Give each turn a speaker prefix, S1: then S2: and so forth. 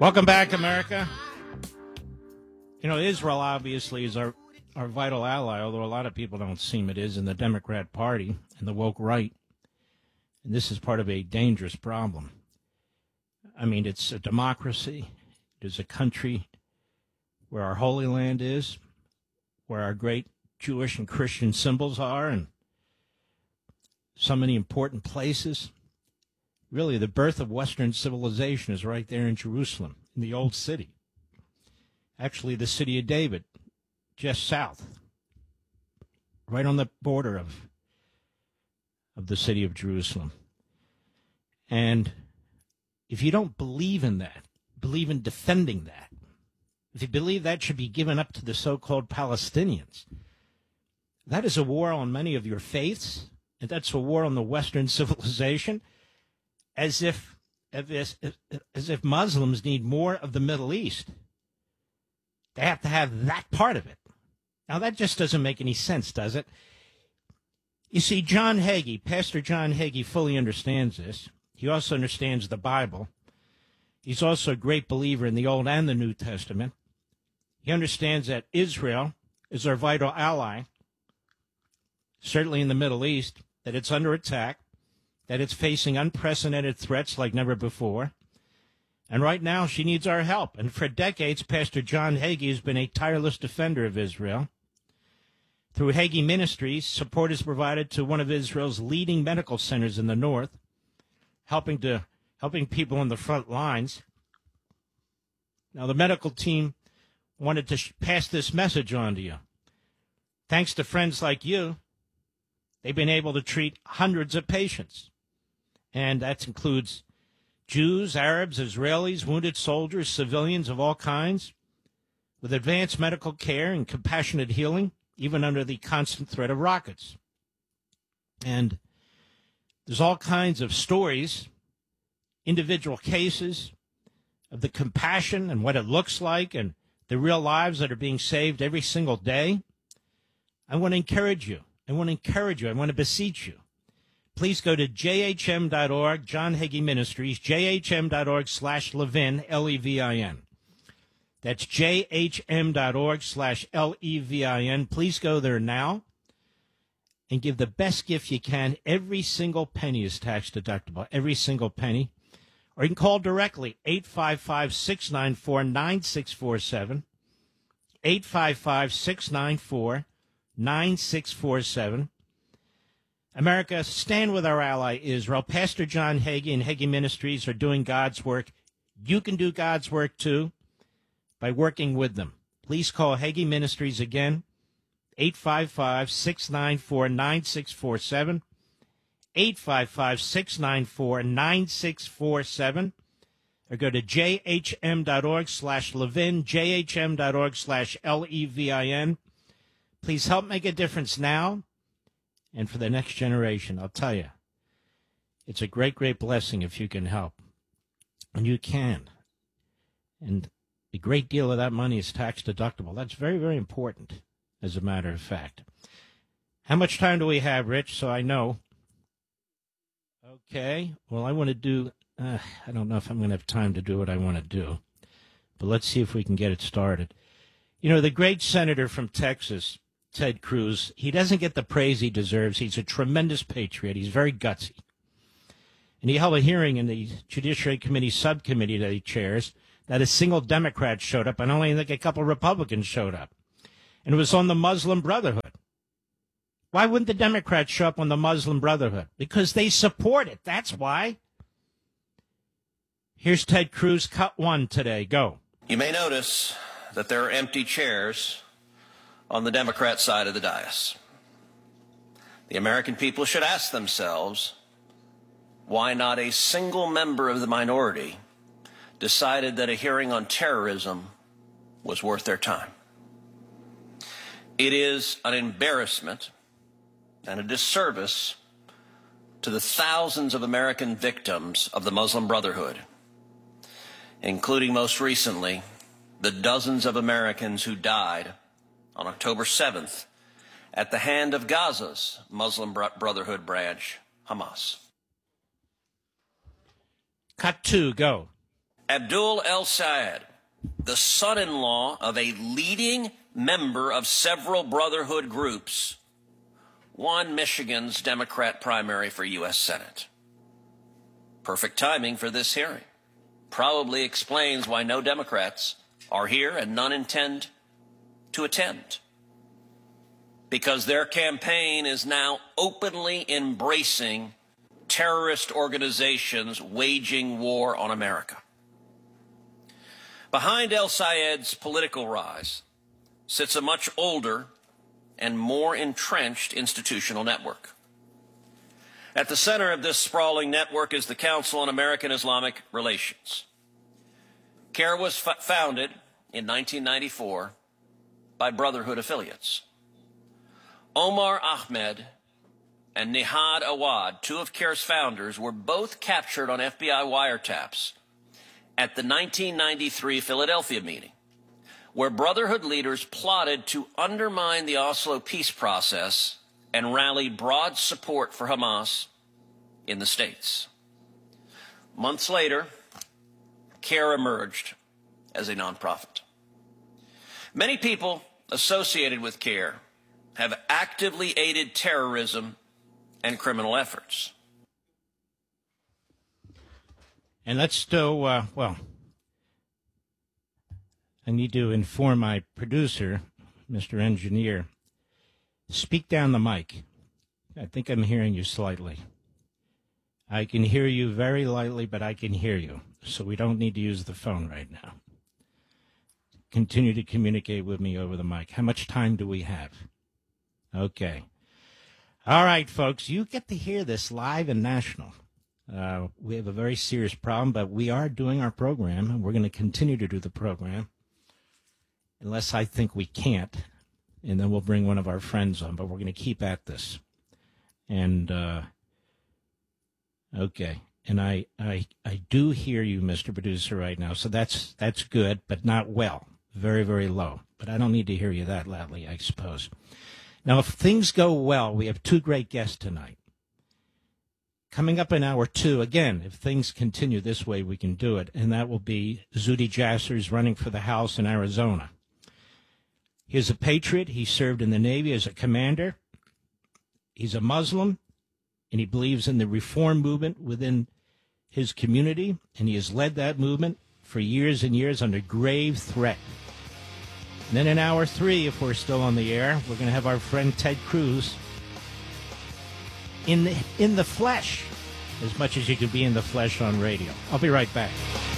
S1: Welcome back, America. You know, Israel obviously is our vital ally, although a lot of people don't seem it is in the Democrat Party and the woke right. And this is part of a dangerous problem. I mean, it's a democracy. It is a country where our Holy Land is, where our great Jewish and Christian symbols are, and so many important places. Really, the birth of Western civilization is right there in Jerusalem, in the old city. Actually, the city of David, just south, right on the border of the city of Jerusalem. And if you don't believe in that, believe in defending that, if you believe that should be given up to the so-called Palestinians, that is a war on many of your faiths, and that's a war on the Western civilization, as if Muslims need more of the Middle East. They have to have that part of it. Now, that just doesn't make any sense, does it? You see, John Hagee, Pastor John Hagee, fully understands this. He also understands the Bible. He's also a great believer in the Old and the New Testament. He understands that Israel is our vital ally, certainly in the Middle East, that it's under attack, that it's facing unprecedented threats like never before. And right now, she needs our help. And for decades, Pastor John Hagee has been a tireless defender of Israel. Through Hagee Ministries, support is provided to one of Israel's leading medical centers in the north, helping people on the front lines. Now, the medical team wanted to pass this message on to you. Thanks to friends like you, they've been able to treat hundreds of patients. And that includes Jews, Arabs, Israelis, wounded soldiers, civilians of all kinds, with advanced medical care and compassionate healing, even under the constant threat of rockets. And there's all kinds of stories, individual cases of the compassion and what it looks like and the real lives that are being saved every single day. I want to encourage you. I want to beseech you. Please go to jhm.org, John Hagee Ministries, jhm.org/Levin, Levin. That's jhm.org/Levin. Please go there now and give the best gift you can. Every single penny is tax deductible, every single penny. Or you can call directly, 855-694-9647, 855-694-9647. America, stand with our ally Israel. Pastor John Hagee and Hagee Ministries are doing God's work. You can do God's work, too, by working with them. Please call Hagee Ministries again, 855-694-9647, 855-694-9647, or go to jhm.org/Levin, jhm.org/Levin. Please help make a difference now and for the next generation. I'll tell you, it's a great, great blessing if you can help. And you can. And a great deal of that money is tax deductible. That's very, very important, as a matter of fact. How much time do we have, Rich, so I know? Okay. Well, I want to do, I don't know if I'm going to have time to do what I want to do, but let's see if we can get it started. You know, the great senator from Texas, Ted Cruz, he doesn't get the praise he deserves. He's a tremendous patriot. He's very gutsy. And he held a hearing in the Judiciary Committee subcommittee that he chairs that a single Democrat showed up, and only I think a couple Republicans showed up. And it was on the Muslim Brotherhood. Why wouldn't the Democrats show up on the Muslim Brotherhood? Because they support it. That's why. Here's Ted Cruz, cut one today. Go.
S2: You may notice that there are empty chairs on the Democrat side of the dais. The American people should ask themselves why not a single member of the minority decided that a hearing on terrorism was worth their time. It is an embarrassment and a disservice to the thousands of American victims of the Muslim Brotherhood, including most recently the dozens of Americans who died on October 7th at the hand of Gaza's Muslim Brotherhood branch, Hamas.
S1: Cut two, go.
S2: Abdul El Sayed, the son-in-law of a leading member of several Brotherhood groups, won Michigan's Democrat primary for U.S. Senate. Perfect timing for this hearing. Probably explains why no Democrats are here and none intend to attend. Because their campaign is now openly embracing terrorist organizations waging war on America. Behind El Sayed's political rise sits a much older and more entrenched institutional network. At the center of this sprawling network is the Council on American Islamic Relations. CAIR was founded in 1994 by Brotherhood affiliates. Omar Ahmed and Nihad Awad, two of CAIR's founders, were both captured on FBI wiretaps at the 1993 Philadelphia meeting, where Brotherhood leaders plotted to undermine the Oslo peace process and rallied broad support for Hamas in the States. Months later, CAIR emerged as a nonprofit. Many people associated with CAIR have actively aided terrorism and criminal efforts.
S1: And let's still, I need to inform my producer, Mr. Engineer, speak down the mic. I think I'm hearing you slightly. I can hear you very lightly, but I can hear you, so we don't need to use the phone right now. Continue to communicate with me over the mic. How much time do we have? Okay. All right, folks, you get to hear this live and national. We have a very serious problem, but we are doing our program, and we're going to continue to do the program unless I think we can't, and then we'll bring one of our friends on, but we're going to keep at this. And, okay, and I do hear you, Mr. Producer, right now, so that's good, but not well, very, very low. But I don't need to hear you that loudly, I suppose. Now, if things go well, we have two great guests tonight. Coming up in hour two, again, if things continue this way, we can do it, and that will be Zuhdi Jasser, who's running for the House in Arizona. He's a patriot. He served in the Navy as a commander. He's a Muslim, and he believes in the reform movement within his community, and he has led that movement for years and years under grave threat. And then in hour three, if we're still on the air, we're going to have our friend Ted Cruz in the flesh, as much as you can be in the flesh on radio. I'll be right back.